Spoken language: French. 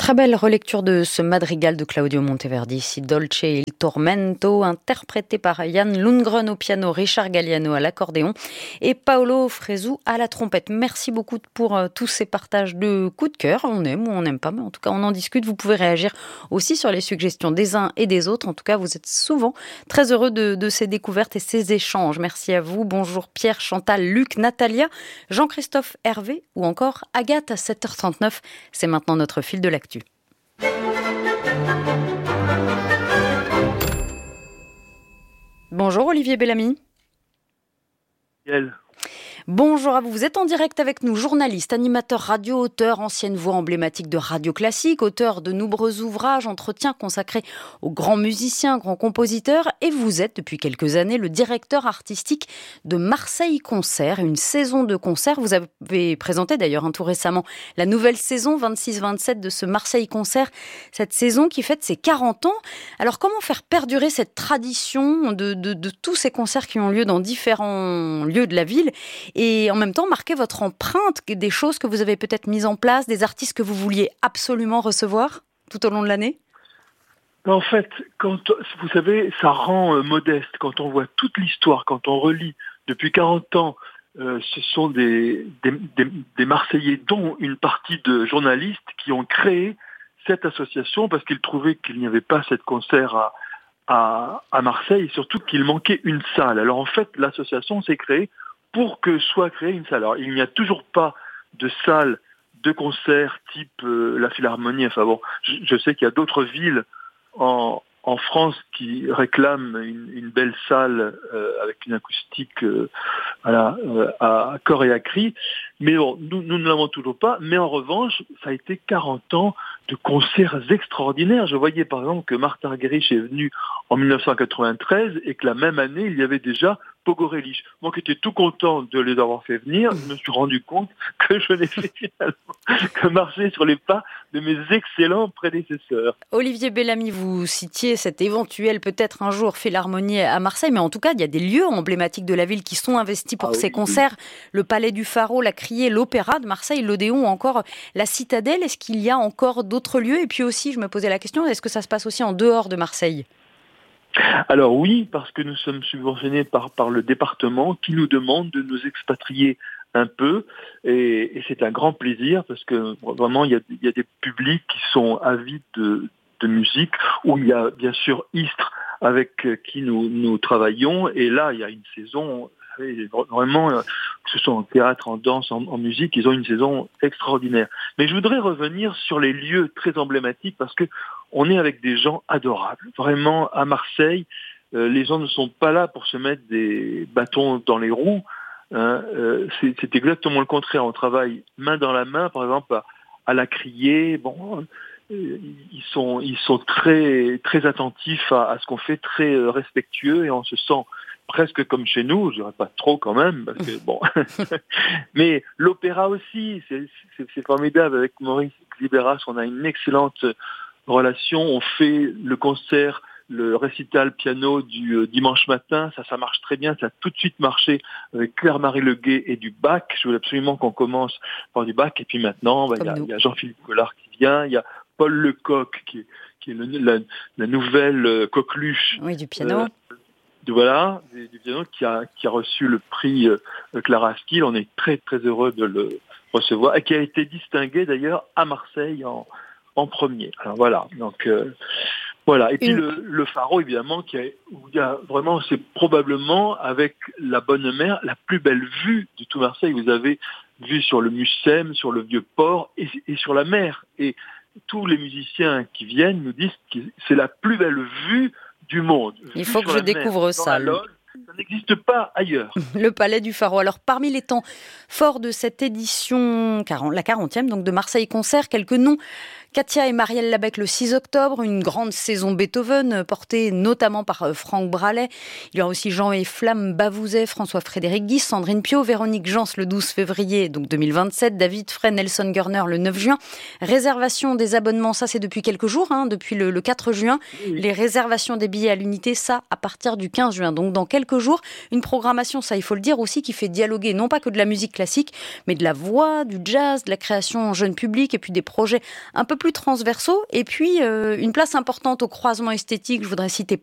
Très belle relecture de ce madrigal de Claudio Monteverdi, Si dolce il tormento, interprété par Jan Lundgren au piano, Richard Galliano à l'accordéon et Paolo Fresu à la trompette. Merci beaucoup pour tous ces partages de coups de cœur. On aime ou on n'aime pas, mais en tout cas on en discute. Vous pouvez réagir aussi sur les suggestions des uns et des autres. En tout cas, vous êtes souvent très heureux de ces découvertes et ces échanges. Merci à vous. Bonjour Pierre, Chantal, Luc, Natalia, Jean-Christophe, Hervé ou encore Agathe à 7h39. C'est maintenant notre fil de l'actu. Bonjour Olivier Bellamy. Bonjour à vous, vous êtes en direct avec nous, journaliste, animateur radio, auteur, ancienne voix emblématique de radio classique, auteur de nombreux ouvrages, entretiens consacrés aux grands musiciens, grands compositeurs, et vous êtes depuis quelques années le directeur artistique de Marseille Concert, une saison de concerts. Vous avez présenté d'ailleurs tout récemment la nouvelle saison 26-27 de ce Marseille Concert, cette saison qui fête ses 40 ans. Alors comment faire perdurer cette tradition de tous ces concerts qui ont lieu dans différents lieux de la ville et en même temps marquer votre empreinte, des choses que vous avez peut-être mises en place, des artistes que vous vouliez absolument recevoir tout au long de l'année? En fait, vous savez, ça rend modeste quand on voit toute l'histoire, quand on relit depuis 40 ans, ce sont des Marseillais, dont une partie de journalistes qui ont créé cette association parce qu'ils trouvaient qu'il n'y avait pas cette concert à Marseille et surtout qu'il manquait une salle. Alors en fait, l'association s'est créée pour que soit créée une salle. Alors, il n'y a toujours pas de salle de concert type la Philharmonie. Enfin bon, je sais qu'il y a d'autres villes en France qui réclament une belle salle avec une acoustique à corps et à cri. Mais bon, nous ne l'avons toujours pas. Mais en revanche, ça a été 40 ans de concerts extraordinaires. Je voyais par exemple que Martha Argerich est venue en 1993 et que la même année, il y avait déjà Pogo Relish. Moi qui étais tout content de les avoir fait venir, je me suis rendu compte que je n'ai fait finalement que marcher sur les pas de mes excellents prédécesseurs. Olivier Bellamy, vous citiez cette éventuelle peut-être un jour Philharmonie à Marseille, mais en tout cas, il y a des lieux emblématiques de la ville qui sont investis pour ces concerts. Le Palais du Pharo, la Criée, l'Opéra de Marseille, l'Odéon ou encore la Citadelle. Est-ce qu'il y a encore d'autres lieux? Et puis aussi, je me posais la question, est-ce que ça se passe aussi en dehors de Marseille? Alors oui, parce que nous sommes subventionnés par le département qui nous demande de nous expatrier un peu et c'est un grand plaisir parce que vraiment il y a des publics qui sont avides de musique, où il y a bien sûr Istres avec qui nous travaillons et là il y a une saison vraiment, que ce soit en théâtre, en danse, en musique, ils ont une saison extraordinaire. Mais je voudrais revenir sur les lieux très emblématiques parce que on est avec des gens adorables. Vraiment, à Marseille, les gens ne sont pas là pour se mettre des bâtons dans les roues. C'est exactement le contraire. On travaille main dans la main, par exemple, à la Criée. Bon, ils sont très, très attentifs à ce qu'on fait, très respectueux et on se sent presque comme chez nous, je dirais pas trop quand même, parce que bon. Mais l'opéra aussi, c'est formidable. Avec Maurice Libéras, on a une excellente relation. On fait le concert, le récital piano du dimanche matin. Ça marche très bien. Ça a tout de suite marché avec Claire-Marie Leguet et du Bach. Je voulais absolument qu'on commence par du Bach. Et puis maintenant, il y a Jean-Philippe Collard qui vient. Il y a Paul Lecoq qui est la nouvelle coqueluche. Oui, du piano. Du piano qui a reçu le prix Clara Askill. On est très très heureux de le recevoir et qui a été distingué d'ailleurs à Marseille en premier. Alors voilà, donc voilà. Et puis le Pharo évidemment où il y a vraiment, c'est probablement avec la Bonne Mère la plus belle vue de tout Marseille. Vous avez vue sur le Mucem, sur le vieux port et sur la mer. Et tous les musiciens qui viennent nous disent que c'est la plus belle vue du monde. Il faut que je découvre ça. Ça n'existe pas ailleurs. Le Palais du Pharo. Alors, parmi les temps forts de cette édition, la 40e, donc de Marseille Concert, quelques noms. Katia et Marielle Labec le 6 octobre, une grande saison Beethoven portée notamment par Franck Bralet. Il y aura aussi Jean et Flamme Bavouzet, François-Frédéric Guy, Sandrine Piau, Véronique Jans le 12 février donc 2027, David Frey, Nelson Gurner le 9 juin. Réservation des abonnements, ça c'est depuis quelques jours, depuis le 4 juin. Oui. Les réservations des billets à l'unité, ça à partir du 15 juin. Donc dans quelques quelques jours. Une programmation, ça il faut le dire aussi, qui fait dialoguer non pas que de la musique classique, mais de la voix, du jazz, de la création jeune public et puis des projets un peu plus transversaux. Et puis une place importante au croisement esthétique. Je voudrais citer